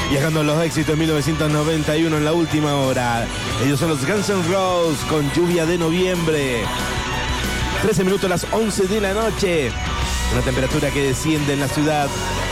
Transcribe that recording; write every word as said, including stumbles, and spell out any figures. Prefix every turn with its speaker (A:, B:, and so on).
A: Viajando a los éxitos de mil novecientos noventa y uno en la última hora. Ellos son los Guns N' Roses con Lluvia de Noviembre. trece minutos a las once de la noche. Una temperatura que desciende en la ciudad